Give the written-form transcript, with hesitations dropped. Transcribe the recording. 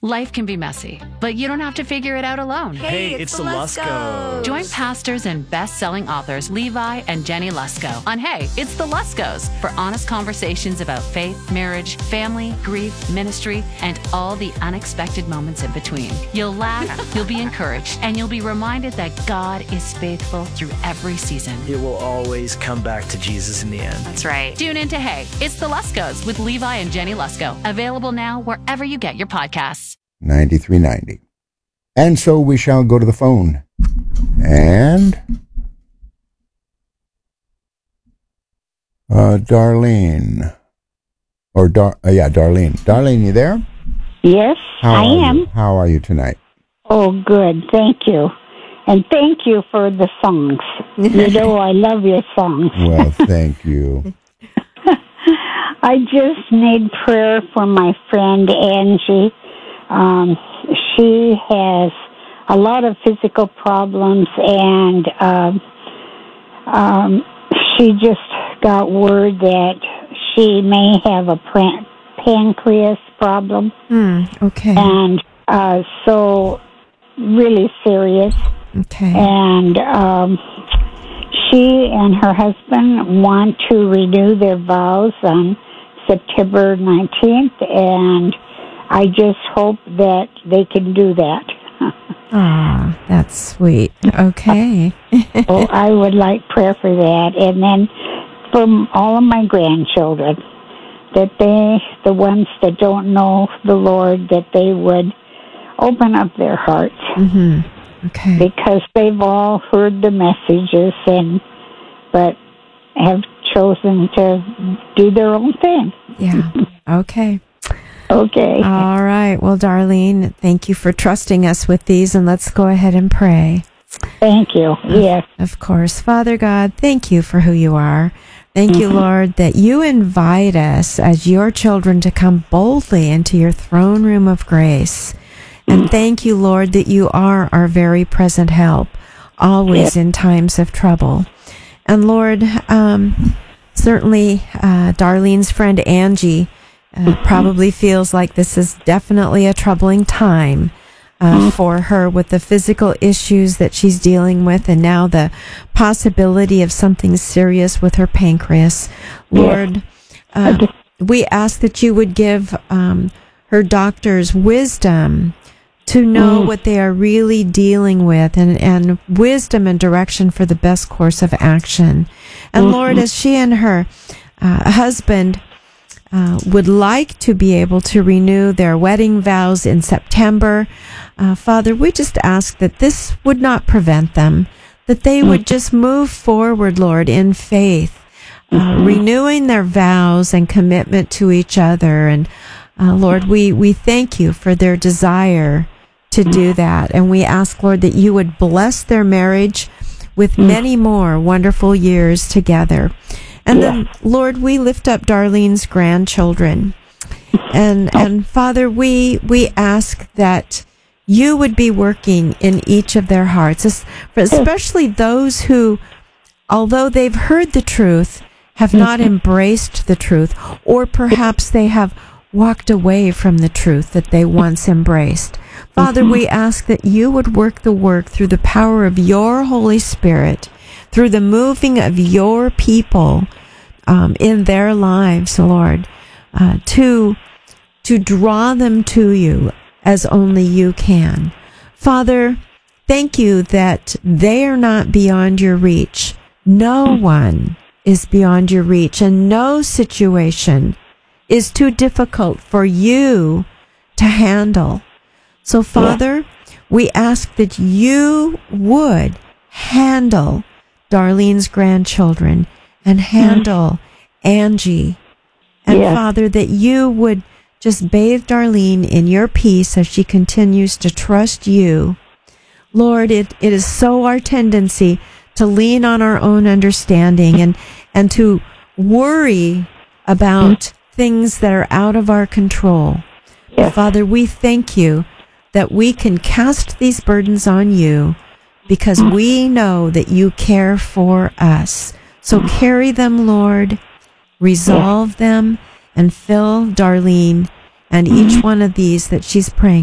Life can be messy, but you don't have to figure it out alone. Hey, it's the Luskos. Join pastors and best-selling authors Levi and Jenny Lusko on Hey, It's the Luskos for honest conversations about faith, marriage, family, grief, ministry, and all the unexpected moments in between. You'll laugh, you'll be encouraged, and you'll be reminded that God is faithful through every season. It will always come back to Jesus in the end. That's right. Tune in to Hey, It's the Luskos with Levi and Jenny Lusko. Available now wherever you get your podcasts. 9390. And so we shall go to the phone. And Darlene. Darlene. Darlene, you there? Yes, I am. How are you tonight? Oh, good. Thank you. And thank you for the songs. You know, I love your songs. Well, thank you. I just need prayer for my friend Angie. She has a lot of physical problems, and she just got word that she may have a pancreas problem. Okay. And so really serious. Okay. And she and her husband want to renew their vows on September 19th, and I just hope that they can do that. Ah, that's sweet. Okay. So I would like prayer for that. And then from all of my grandchildren, that the ones that don't know the Lord, that they would open up their hearts. Mm-hmm. Okay. Because they've all heard the messages, but have chosen to do their own thing. Yeah. Okay. Okay. All right. Well, Darlene, thank you for trusting us with these, and let's go ahead and pray. Thank you. Yes. Of course. Father God, thank you for who you are. Thank you, Lord, that you invite us as your children to come boldly into your throne room of grace. And thank you, Lord, that you are our very present help, always in times of trouble. And Lord, certainly Darlene's friend Angie probably feels like this is definitely a troubling time for her with the physical issues that she's dealing with, and now the possibility of something serious with her pancreas. Lord, we ask that you would give her doctors wisdom to know what they are really dealing with, and wisdom and direction for the best course of action. And Lord, as she and her husband would like to be able to renew their wedding vows in September, Father, we just ask that this would not prevent them, that they would just move forward, Lord, in faith, renewing their vows and commitment to each other. And Lord, we thank you for their desire to do that. And we ask, Lord, that you would bless their marriage with many more wonderful years together. And then, Lord, we lift up Darlene's grandchildren. And Father, we ask that you would be working in each of their hearts, especially those who, although they've heard the truth, have not embraced the truth, or perhaps they have walked away from the truth that they once embraced. Father, we ask that you would work the work through the power of your Holy Spirit, through the moving of your people in their lives, Lord, to draw them to you as only you can. Father, thank you that they are not beyond your reach. No one is beyond your reach, and no situation is too difficult for you to handle. So, Father, we ask that you would handle Darlene's grandchildren and handle Angie. And, Father, that you would just bathe Darlene in your peace as she continues to trust you. Lord, it is so our tendency to lean on our own understanding and to worry about things that are out of our control. Father, we thank you that we can cast these burdens on you because we know that you care for us. So carry them, Lord, resolve them, and fill Darlene and each one of these that she's praying